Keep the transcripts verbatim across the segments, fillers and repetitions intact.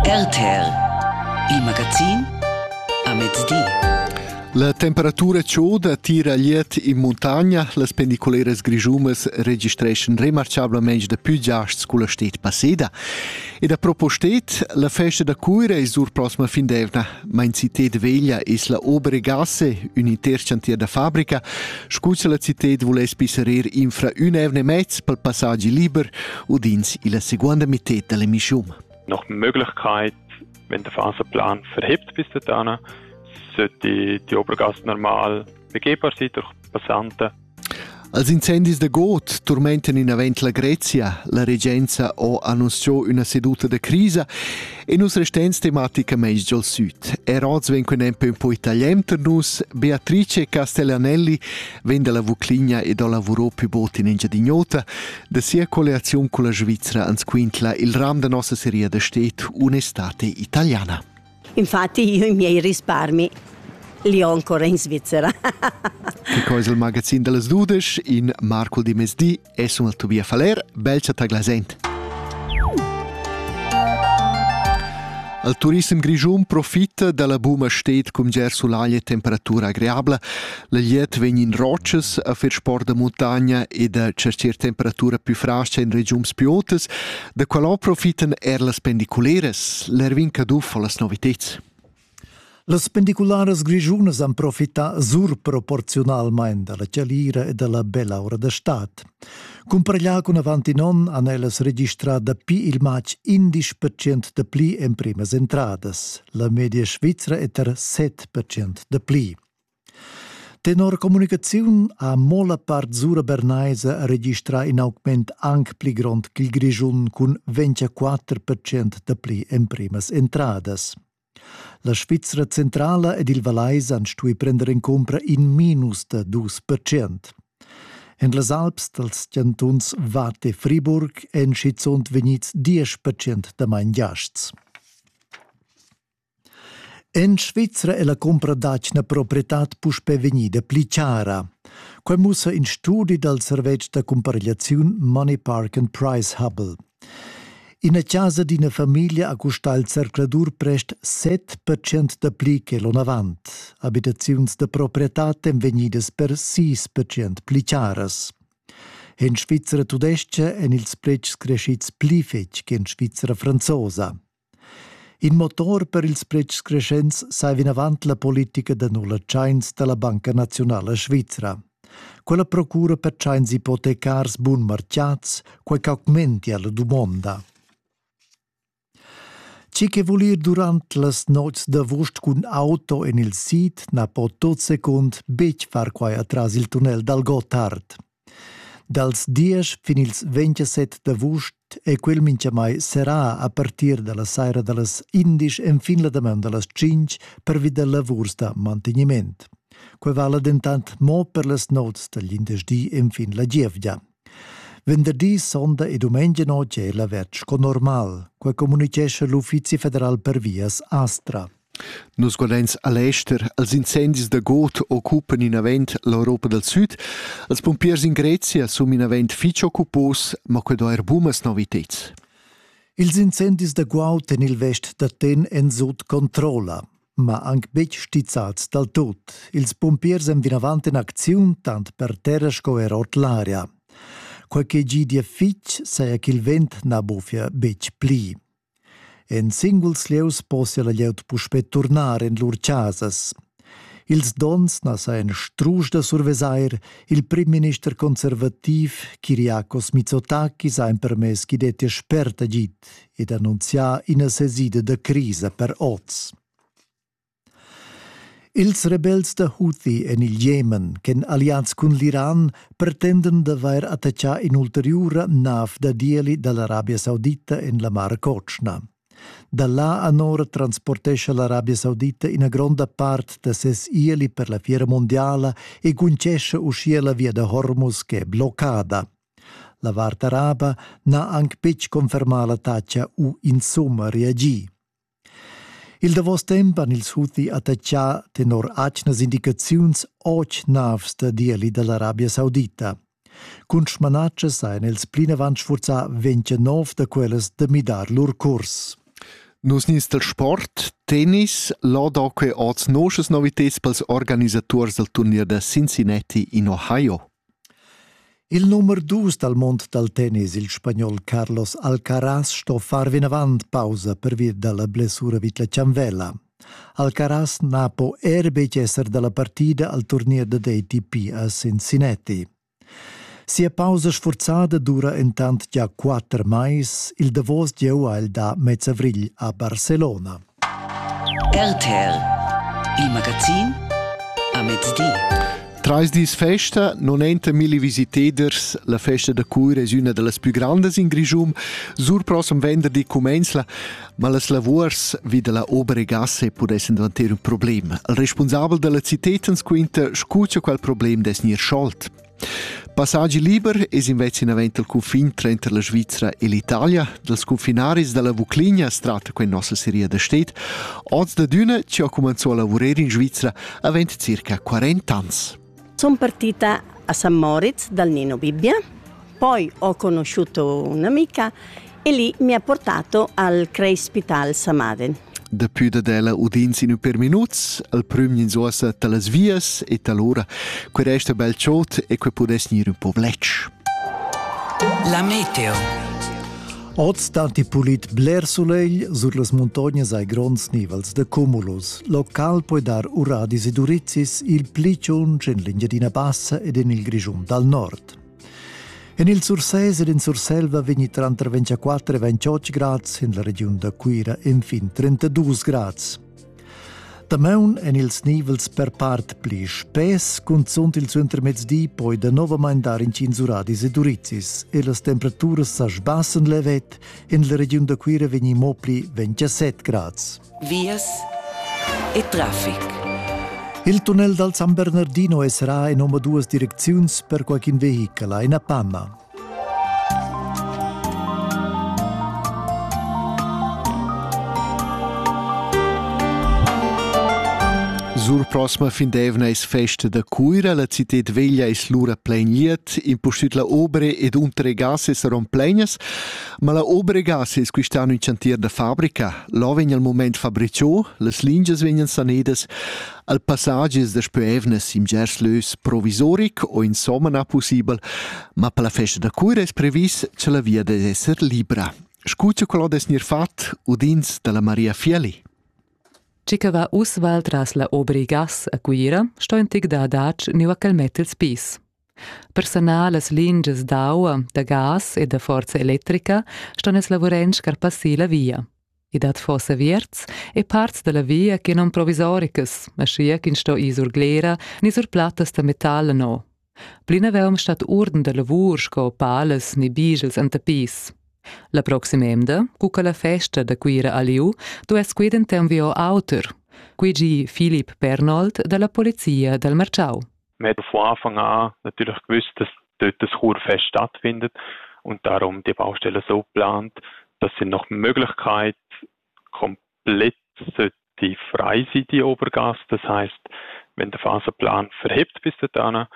R T R, il magazin a mezzodì. La temperatura chauda tira liet in montagna, le pendiculeras grigiumes registration remarciablemente da più giasts con la stet passeda. E da propostet, la festa da cuira è sur prossima fin d'evna, ma in città veglia is la obere gasse, un inter chantier da fabbrica, scuccia la città vules pisserer infra un evne mezz pel passaggi liber o dins in la seconda metà dell'emission. Nach Möglichkeit, wenn der Phasenplan verhebt bis dahin, sollte die Obergasse normal begehbar sein durch Passanten. Als incendis de got tormentano in avent la Grecia, la regenza o annunciò una seduta de crisa e nus restens tematicamente già al sud. E roz venquen un po' italien per nus, Beatrice Castellanelli vende la Vucligna e do lavoro più botti in Giadignota, da sia collazione con la Svizzera ans quintla il ram da nostra serie de stet un'estate italiana. Infatti io i miei risparmi li ho ancora in Svizzera. Che cosa il magazzino delle Dudes in Marco di Mesdì e sono il Tobia Faler, belcia taglasent. Il turismo grigium profitta dalla buma stet com ger sulaglio e temperatura agreabile. La liet vegn in rocces a fer sport de montagna e da cercer temperatura più frascia in regiums più otes, da qual profittan er las pendiculeres, l'ervin caduf o las novitets. Las pendiculares grigiunas han profità surproporcionalmein dalla cialira e dalla bella ora da stat. Comparellà con avanti non han ellas registrada pi il match undici per cento de pli en primas entradas. La media svizzera è ter sette per cento de pli. Tenor comunicaziun ha mola part sura bernaisa a registra in augment anche pli grond che il grigiun con ventiquattro per cento de pli en primas entradas. La Svizzera centrala ed il Valais han stui prendere in compra in minus da due per cento. En las Alps dels cantons Waadt e Fribourg en schizont venits dieci per cento da main giasts. En Svizzera è la compra d'acna proprietat puspe venida pli chiara. Quai mussa in studi dal servec da comparazione Money Park and Price Hubble. In a casa di una famiglia a costar il cercladur prest sette per cento da pli che l'on avant. Abitaziuns de proprietat en venidas per sei per cento pli chiaras. In Svizzera tudestia en ils precs crescits pli fetg che in Svizzera franzosa. In motor per ils precs crescents saivin avant la politica de nulla chains della Banca Nazionale Svizzera. Quella procura per chains ipotecars bun marciats, quei augmenti alla domanda. Ci che volir durant las nots d'agost cun auto en il sit na po tot secund bec far quai atras il tunnel dal Gotthard. Dals dies fin ils ventisette d'agost e quel mincha mai sarà a partir dalla saira dallas indisch en fin la daman dallas cinc per vid del lavurs da manteniment. Quai vala dentant mo per las nots dagli indesdi en fin la gievgia. Venerdì, sonda e domenica noce è la vertico normal, quai comunicesce l'Ufficio Federal per vias Astra. Nus guardens all'ester, als incendis da got occupano in avent l'Europa del Sud, als pompiers in Grecia sono in avent fitch occupos, ma quei do erbumas novitets. Ils incendis da Guaut en il vest da ten en sud controlla, ma anche bec stizzats dal tot. Ils pompiers en vin avant in azione tant per terra scoerot l'aria. Qualche gidia fitch saia che il vent na bufia bec pli. En singuls leus possia la lleut puspet tornar en lur casas. Ils dons na saien strusch da survesair, il prim minister conservativ Kyriakos Mitsotakis ha in permess chi detti esperta git ed annunzia ina sesida da crisa per oz. Ils rebels da Houthi en il Yemen, chen allianz con l'Iran, pretenden d'aver attaccià in ulteriura nav da dieli dall'Arabia Saudita en la Mar Cochna. Da là a nora transportesce l'Arabia Saudita in a gronda part da ses ieli per la fiera mondiala e guncesce uscia la via da Hormuz che è bloccata. La vart araba n'ha anche pec confermà la taccia u insomma reagì. Il davos temp han ils Houthi attaccià tenor acnas indicaziuns och navs da dieli dall'Arabia Saudita. Cun schmanaccia sain els plin avant sforzà ventinov da quelles da midar lur curs. Nus nins del sport, tennis, l'odoque oz noschas novitets pels organisators del turnier de Cincinnati in Ohio. Il numero due dal mondo del tennis, il spagnol Carlos Alcaraz, sto farvi in avant pausa per via della blessura vit la cianvella. Alcaraz napo erbe esser dalla partita al turnier de A T P a Cincinnati. Sia pausa sforzata dura intant già quattro mais, il davos gieu al da mezzavrigl a Barcelona. R T L, il magazin a mezz'dì. Trais dis festa, non enta mille visitators, la festa da Cuira è una delle più grandi in Grischun. Sur prossimo venerdì comenza, ma le lavors vide la obere gasse potessero diventare un problema. Il responsabile della citetens quinta scuccia quel problema des nir sciolt. Passaggi liber es invece in avvento il confine tra la Svizzera e l'Italia. Dels confinaris della Vucligna strata quella nostra serie da stet. Oz da Düne ci ha cominciato a lavorare in Svizzera avendo circa quaranta anni. Sono partita a San Moritz dal Nino Bibbia, poi ho conosciuto un'amica e lì mi ha portato al Kreispital Samaden. Da più della udienza in un per minuti, il primo in sosa te le vias e talora, que resta bel ciot e que potesse venire un po' vlecch. La meteo. Oz tanti pulit bler soleil sur las montagnas ai grands nivels de cumulus. Local puoi dar uradis ed urizzis il pliciun in l'Engiadina Bassa ed in il Grischun dal nord. In il Surses ed in Surselva vegni tra ventiquattro e ventotto gradi, in la regione da Cuira infin trentadue gradi. Da meun en ils nivels per part pli spes, consont il su intermezzdi poi da nova mandar in cinzuradis ed urizzis, e las temperaturas sa sbassen levet, in la regione da Cuira vegni mopli ventisette gradi. Vias e traffic. Il tunnel dal San Bernardino esserà in nome due direzioni per qualche veicolo in a panna. Sur prossima fin d'evna es festa da Cuira, la citet veglia es lura plein liet, impostut la obere ed untere gasse saron plegnas, ma la obere gasse es quist'anno in chantier da fabrica. Lo vegna al moment fabriciò, las linges vegnan sanedas, al passages da spöevnas im gers lös provisoric o in sommerna possibel, ma per la festa da Cuira es previs che la via des esser libra. Scuccia quello des nir fat, udins della Maria Fieli. Cica va usval tras la obri gas a Cuira, sto in tic da adac niu a calmetels pis. Personales linges d'aua, da gas e da forza elettrica sto nes lavorensch car passi la via. I dat fossa vierz e parts de la via che non provisoricas, ma schia che sto i sur glera ni sur plattas da metall no. Plina veum stat urden de lavur sco pales ni bigels anta pis. La proxima emda, cuca la festa da Cuira a Liu, tu es quidente un vio autor, qui gi Philipp Bernold della Polizia del Marciau. Wir haben von Anfang an natürlich gewusst, dass dort das Churfest stattfindet und darum die Baustelle so geplant, dass sie nach Möglichkeit komplett sollte frei sein, die Obergasse. Das heisst, wenn der Phasenplan verhebt bis dahin,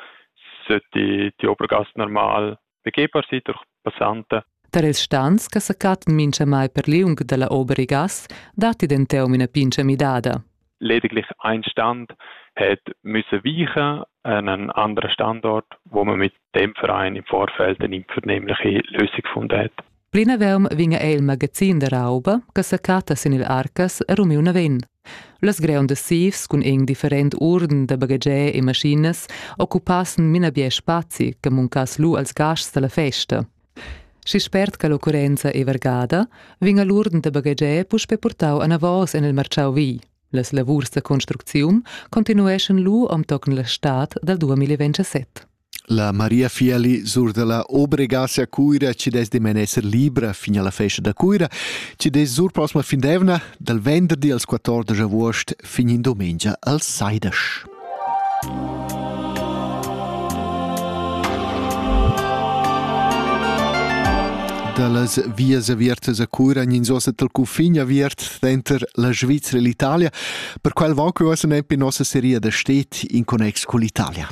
sollte die Obergasse normal begehbar sein durch Passanten. Der els stans che s'accatten mincha mai per liung della oberi gas, dati den teum in a pincha midada. Lediglich ein Stand hat müssen weichen an einen anderen Standort, wo man mit dem Verein im Vorfeld eine einvernehmliche Lösung gefunden hat. Plina veum vinga el magazin de rauba, che s'accattas in il arcas a rumi una ven. Las greundas sifs, cun eng different urden de bagagè e maschines, occupassen mina bie spazi, che muncas lu als gasts della festa. Si spert che l'occurrenza è vergada, vinga l'urden de bagagè puspe portau an avos en el marciau vi. Las lavurs de construcziun continueschen lu am tocken la stat del duemilaventisette. La Maria Fieli sur della obere gasse a Cuira ci des de men esser libra fino alla festa da Cuira, ci des sur prossima fin d'evna, dal venderdi als quattordici agost fin in domenica al seides. Dallas vias aviertas a Cuira in sosa del confine aviert denter la Svizzera e l'Italia, per quel voce osa nempi nostra serie da stet in connex con l'Italia.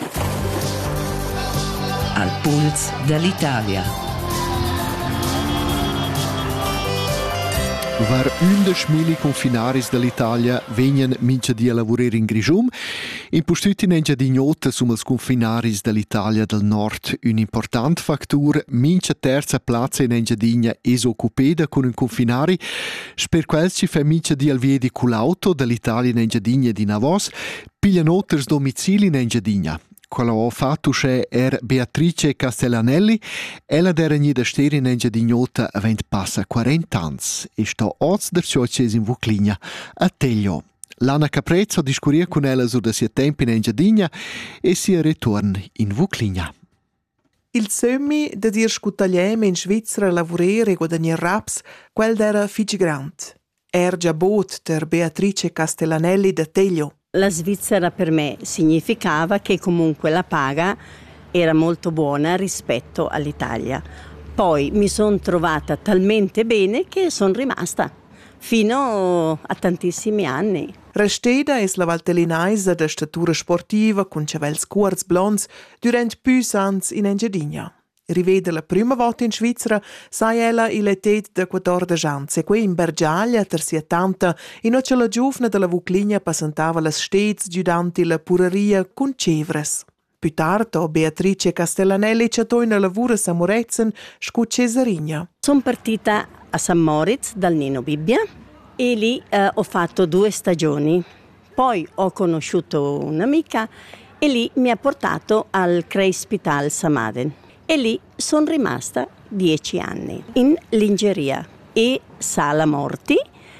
Al puls dell'Italia. Var undicimila confinaris dall'Italia venien mincha di a lavorare in Grigium. In postuti nengia di nota sum als confinaris dall'Italia del Nord un important factur. Mincha terza plazza in Engiadina es occupeda con un confinari. Per quel ci fa mincha di alviedi culauto dall'Italia in Engiadina di Navos. Piglia noters domicili in Engiadina. Quello ho fatto è Beatrice Castellanelli. Ella era da stare in Engiadignota avent passa quaranta anni e sto oggi der ciocces in Vucligna a Teglio. L'Anna Caprezzo discuria con ella su da sia tempo in Engiadina e sia ritorna in Vucligna. Il semmi de dir scutagliem in Svizzera lavorare e guadagnare raps, quel era figi grand. Er già bot der Beatrice Castellanelli da Teglio. La Svizzera per me significava che comunque la paga era molto buona rispetto all'Italia. Poi mi sono trovata talmente bene che sono rimasta fino a tantissimi anni. Resteda es la valtellinaisa da statura sportiva con cevels curz blonds durant più ans in Engiadina. Rivede la prima volta in Svizzera, sai ella il etet da quattordici anni, e qui in Bergiaglia, tersia tanta, in occhio la giovane della Vucligna passantava le stets giudanti la pureria con cevres. Più tardi, Beatrice Castellanelli c'è in lavoro a Samorezen, scu Cesarigna. Sono partita a San Moritz dal Nino Bibbia e lì eh, ho fatto due stagioni. Poi ho conosciuto un'amica e lì mi ha portato al Kreispital Samaden. E lì sono rimasta dieci anni in lingeria e sala morti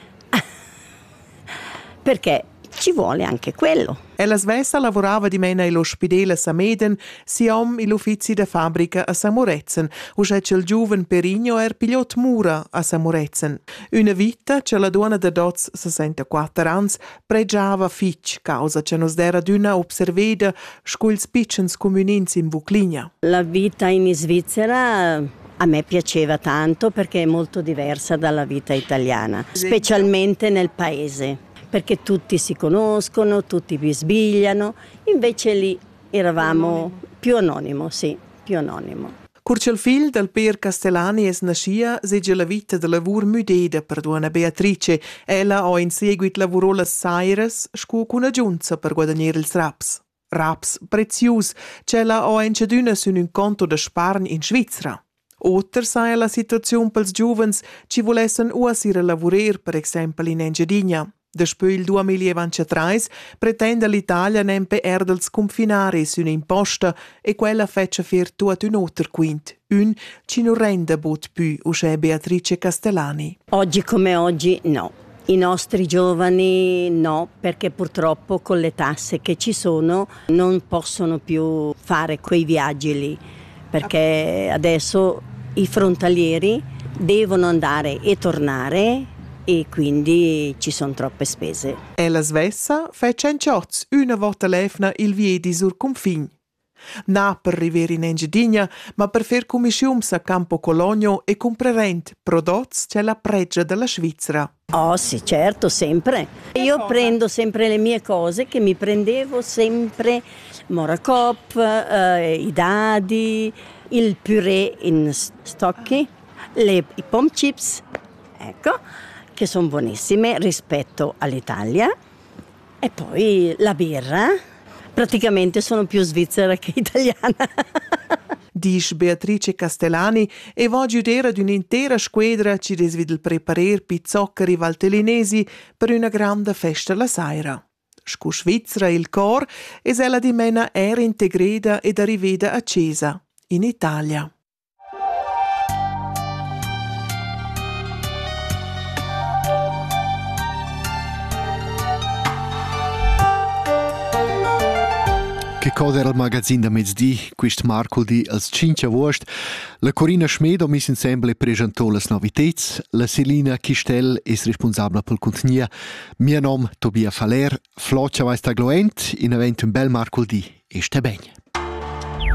perché ci vuole anche quello. E la svessa lavorava di mena all'ospedale a Sameden, siom l'uffizi da fabbrica a Samorezen, usce il giuven Perigno er pilot mura a Samorezen. Una vita che la donna da doz sessantaquattro anni pregiava fitch, causa che nos dera d'una observeda scuils piccens comunins in Vucligna. La vita in Svizzera a me piaceva tanto perché è molto diversa dalla vita italiana, specialmente nel paese. Perché tutti si conoscono, tutti bisbigliano, invece lì eravamo più anonimo, sì, più anonimo. Curcel fil del Per Castellani es nascia segge la vita de lavur müdeda per duana Beatrice. Ella ha in seguit lavorò las saires scu cuna giunza per guadagnare ils raps. Raps prezius, c'ella ha enceduna su un conto de sparn in Svizzera. Otter sai la situazione pels giuvens ci volessen uasire lavorer, per esempio in Engiadina. Despö il duemilaventitré pretende l'Italia nempe erdels confinare su un'imposta e quella fece fer tuat un otter quint, un ci non rende bot più, usce Beatrice Castellani. Oggi come oggi no. I nostri giovani no, perché purtroppo con le tasse che ci sono non possono più fare quei viaggi lì, perché adesso i frontalieri devono andare e tornare e quindi ci sono troppe spese. E la svessa fece in cioz una volta lefna il viedi sur confin. Na per rivere in Engiadina, ma per fer commissions a Campo Cologno e comprerent prodotti c'è la pregia della Svizzera. Oh sì, certo, sempre. Io prendo sempre le mie cose che mi prendevo sempre, Moracop, eh, i dadi, il purè in stocchi, le, i pom chips, ecco, che sono buonissime rispetto all'Italia, e poi la birra, praticamente sono più svizzera che italiana. Dice Beatrice Castellani e va a giudere di un'intera squadra ci desvide il preparer pizzoccari valtellinesi per una grande festa la sera. Scu Svizzera il cor e ella di mena era integrata ed arriveda a Cesa, in Italia. Che cosa era il magazzino da mezzodì, questo mercoledì al cinque agosto. La Corina Schmedo mi insieme presentò le novità, la Selina Chistel è responsabile per il contenuto. Mio nome è Tobia Faller, Floccia vai sta gloent, in evento un bel mercoledì e sta bene.